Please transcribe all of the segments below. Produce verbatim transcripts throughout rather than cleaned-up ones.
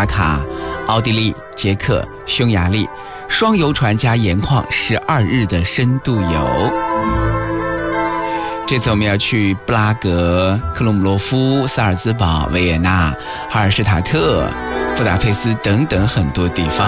打卡奥地利、捷克、匈牙利双游船加盐矿十二日的深度游。这次我们要去布拉格、克鲁姆洛夫、萨尔兹堡、维也纳、哈尔施塔特、布达佩斯等等很多地方。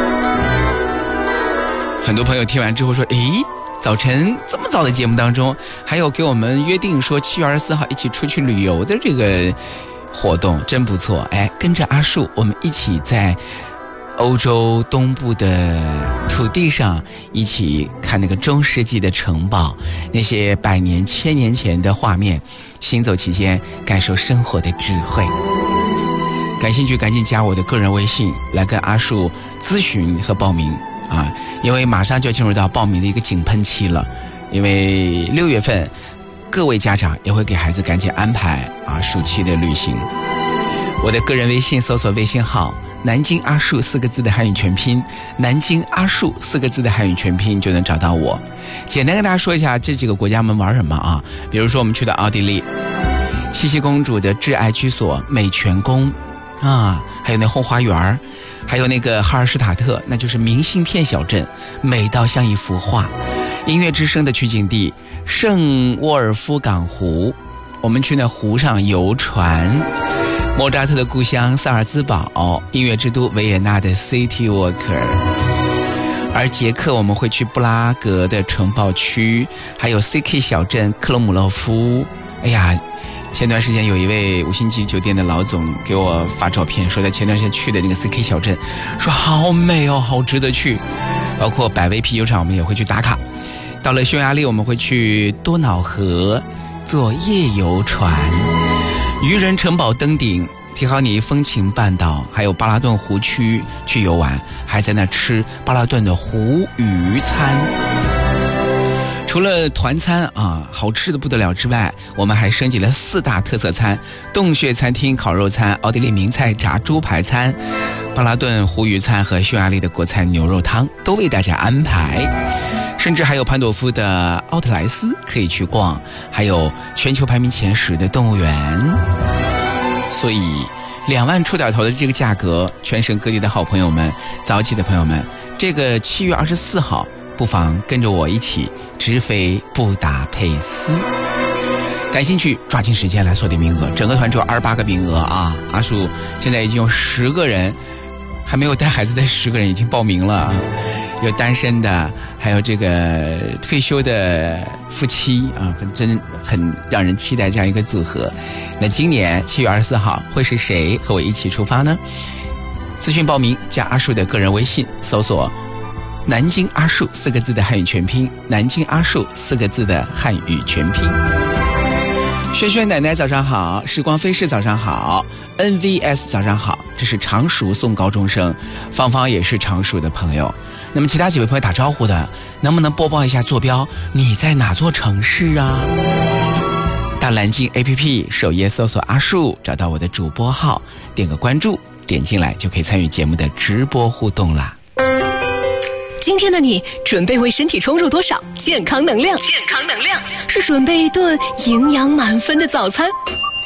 很多朋友听完之后说，诶，早晨这么早的节目当中还有给我们约定说七月二十四号一起出去旅游的这个活动，真不错。哎，跟着阿树我们一起在欧洲东部的土地上一起看那个中世纪的城堡，那些百年千年前的画面，行走其间感受生活的智慧。感兴趣赶紧加我的个人微信来跟阿树咨询和报名啊，因为马上就要进入到报名的一个井喷期了。因为六月份各位家长也会给孩子赶紧安排啊暑期的旅行。我的个人微信搜索微信号南京阿树四个字的汉语全拼，南京阿树四个字的汉语全拼就能找到我。简单跟大家说一下这几个国家我们玩什么啊？比如说我们去到奥地利，茜茜公主的挚爱居所美泉宫啊，还有那后花园，还有那个哈尔施塔特，那就是明信片小镇，美到像一幅画。音乐之声的取景地圣沃尔夫港湖，我们去那湖上游船。莫扎特的故乡萨尔兹堡，音乐之都维也纳的 City Walker。 而捷克我们会去布拉格的城堡区，还有 C K 小镇克罗姆洛夫。哎呀，前段时间有一位五星级酒店的老总给我发照片，说在前段时间去的那个 C K 小镇，说好美哦，好值得去。包括百威啤酒厂我们也会去打卡。到了匈牙利我们会去多瑙河坐夜游船，渔人城堡登顶，提豪尼风情半岛，还有巴拉顿湖区去游玩，还在那吃巴拉顿的湖鱼餐。除了团餐啊好吃的不得了之外，我们还升级了四大特色餐：洞穴餐厅烤肉餐、奥地利名菜炸猪排餐、巴拉顿湖鱼餐和匈牙利的国菜牛肉汤都为大家安排。甚至还有潘朵夫的奥特莱斯可以去逛，还有全球排名前十的动物园。所以两万出点头的这个价格，全省各地的好朋友们，早起的朋友们，这个七月二十四号不妨跟着我一起直飞布达佩斯。感兴趣抓紧时间来锁定名额，整个团只有二十八个名额啊！阿树现在已经有十个人，还没有带孩子的十个人已经报名了啊！有单身的，还有这个退休的夫妻啊，真很让人期待这样一个组合。那今年七月二十四号会是谁和我一起出发呢？咨询报名加阿树的个人微信，搜索南京阿树四个字的汉语全拼，南京阿树四个字的汉语全拼。轩轩奶奶早上好，时光飞逝早上好， N V S 早上好，这是常熟送高中生，芳芳也是常熟的朋友。那么其他几位朋友打招呼的，能不能播报一下坐标？你在哪座城市啊？大蓝鲸 A P P 首页搜索阿树，找到我的主播号，点个关注，点进来就可以参与节目的直播互动啦。 今天的你准备为身体充入多少健康能量？健康能量是准备一顿营养满分的早餐，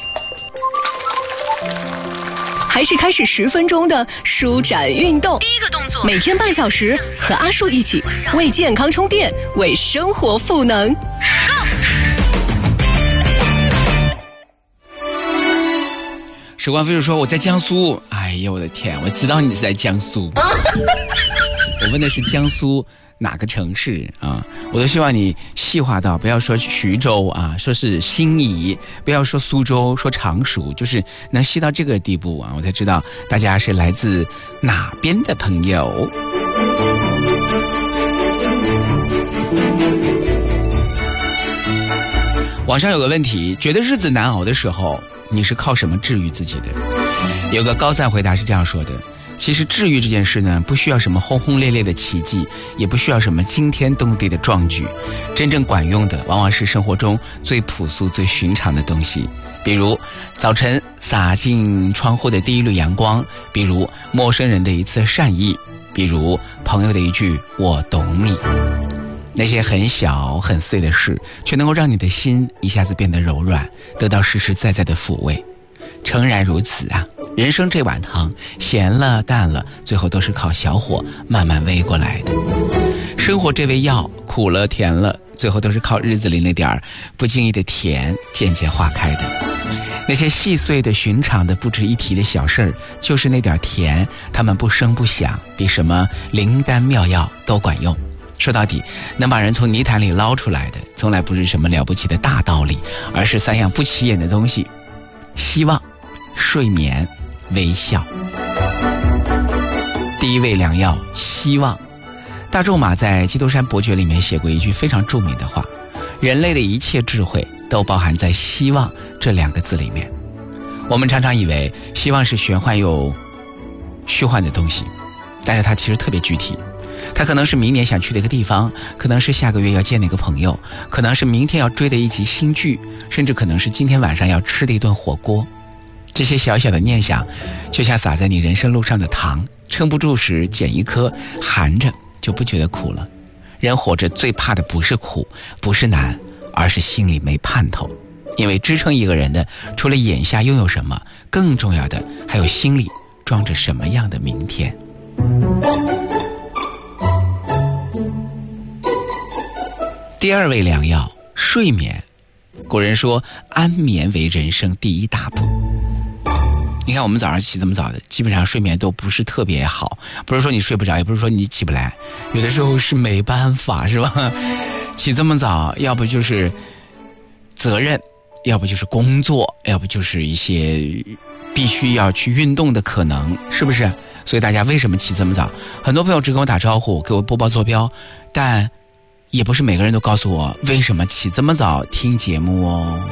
还是开始十分钟的舒展运动？ 第一个动作， 每天半小时，和阿树一起为健康充电，为生活赋能。 时光飞逝说我在江苏，哎呀我的天，我知道你是在江苏。我问的是江苏哪个城市啊？我都希望你细化到不要说徐州啊，说是新沂，不要说苏州，说常熟，就是能细到这个地步啊，我才知道大家是来自哪边的朋友。网上有个问题，觉得日子难熬的时候，你是靠什么治愈自己的？有个高赞回答是这样说的：其实治愈这件事呢，不需要什么轰轰烈烈的奇迹，也不需要什么惊天动地的壮举，真正管用的往往是生活中最朴素最寻常的东西，比如早晨洒进窗户的第一缕阳光，比如陌生人的一次善意，比如朋友的一句我懂你。那些很小很碎的事，却能够让你的心一下子变得柔软，得到实实在在的抚慰。 诚然如此啊，人生这碗汤，咸了淡了，最后都是靠小火慢慢煨过来的。生活这味药，苦了甜了，最后都是靠日子里那点儿不经意的甜渐渐化开的。那些细碎的、寻常的、不值一提的小事儿，就是那点甜，它们不声不响，比什么灵丹妙药都管用。说到底，能把人从泥潭里捞出来的，从来不是什么了不起的大道理，而是三样不起眼的东西：希望、睡眠、微笑。第一味良药，希望。大仲马在《基督山伯爵》里面写过一句非常著名的话：人类的一切智慧都包含在希望这两个字里面。我们常常以为希望是玄幻又虚幻的东西，但是它其实特别具体。它可能是明年想去的一个地方，可能是下个月要见的一个朋友，可能是明天要追的一集新剧，甚至可能是今天晚上要吃的一顿火锅。这些小小的念想，就像洒在你人生路上的糖，撑不住时捡一颗，含着就不觉得苦了。人活着最怕的不是苦，不是难，而是心里没盼头。因为支撑一个人的，除了眼下拥有什么，更重要的还有心里装着什么样的明天。第二味良药，睡眠。古人说，安眠为人生第一大步。你看我们早上起这么早的，基本上睡眠都不是特别好，不是说你睡不着，也不是说你起不来，有的时候是没办法，是吧？起这么早，要不就是责任，要不就是工作，要不就是一些必须要去运动的可能，是不是？所以大家为什么起这么早？很多朋友只跟我打招呼，给我播报坐标，但也不是每个人都告诉我为什么起这么早听节目哦。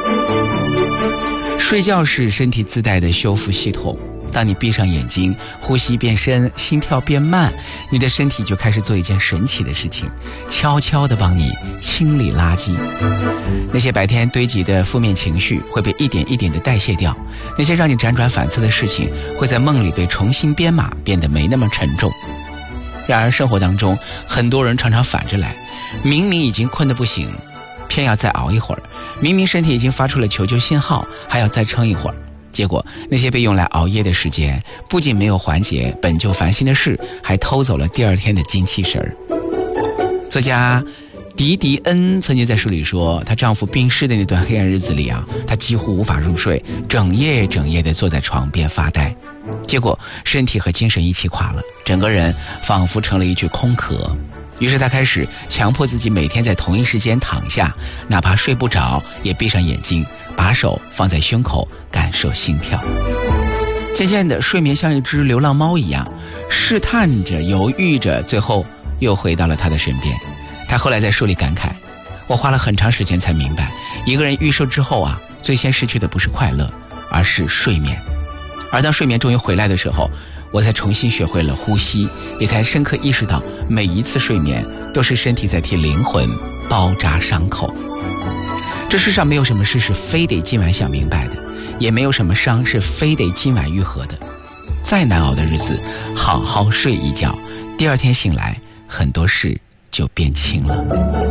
睡觉是身体自带的修复系统，当你闭上眼睛，呼吸变深，心跳变慢，你的身体就开始做一件神奇的事情，悄悄地帮你清理垃圾。那些白天堆积的负面情绪会被一点一点地代谢掉，那些让你辗转反侧的事情会在梦里被重新编码，变得没那么沉重。然而生活当中，很多人常常反着来，明明已经困得不行，偏要再熬一会儿，明明身体已经发出了求救信号，还要再撑一会儿。结果那些被用来熬夜的时间，不仅没有缓解本就烦心的事，还偷走了第二天的精气神儿。作家迪迪恩曾经在书里说，她丈夫病逝的那段黑暗日子里啊，她几乎无法入睡，整夜整夜地坐在床边发呆，结果身体和精神一起垮了，整个人仿佛成了一具空壳。于是她开始强迫自己每天在同一时间躺下，哪怕睡不着也闭上眼睛，把手放在胸口感受心跳。渐渐的，睡眠像一只流浪猫一样，试探着犹豫着，最后又回到了她的身边。她后来在书里感慨，我花了很长时间才明白，一个人预售之后啊，最先失去的不是快乐，而是睡眠。而当睡眠终于回来的时候，我才重新学会了呼吸，也才深刻意识到，每一次睡眠都是身体在替灵魂包扎伤口。这世上没有什么事是非得今晚想明白的，也没有什么伤是非得今晚愈合的。再难熬的日子，好好睡一觉，第二天醒来，很多事就变轻了。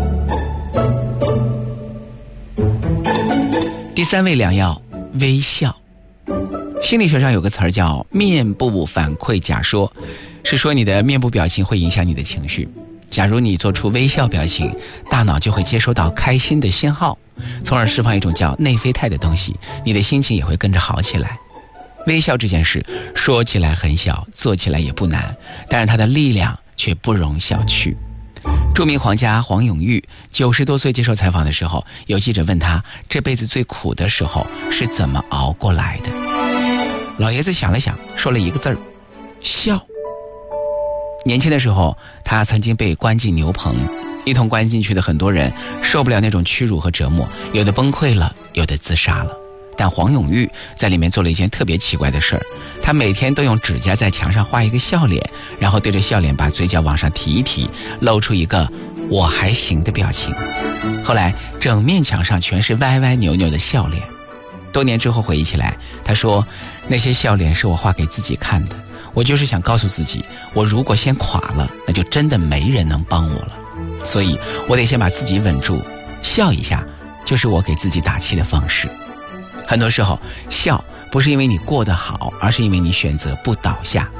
第三味良药，微笑。心理学上有个词儿叫面部反馈假说，是说你的面部表情会影响你的情绪。假如你做出微笑表情，大脑就会接收到开心的信号，从而释放一种叫内啡肽的东西，你的心情也会跟着好起来。微笑这件事说起来很小，做起来也不难，但是它的力量却不容小觑。著名皇家黄永玉九十多岁接受采访的时候，有记者问他这辈子最苦的时候是怎么熬过来的。老爷子想了想，说了一个字儿：笑。年轻的时候，他曾经被关进牛棚，一同关进去的很多人受不了那种屈辱和折磨，有的崩溃了，有的自杀了。但黄永玉在里面做了一件特别奇怪的事儿，他每天都用指甲在墙上画一个笑脸，然后对着笑脸把嘴角往上提一提，露出一个我还行的表情。后来整面墙上全是歪歪扭扭的笑脸。多年之后回忆起来，他说那些笑脸是我画给自己看的，我就是想告诉自己，我如果先垮了，那就真的没人能帮我了，所以我得先把自己稳住，笑一下就是我给自己打气的方式。很多时候笑不是因为你过得好，而是因为你选择不倒下。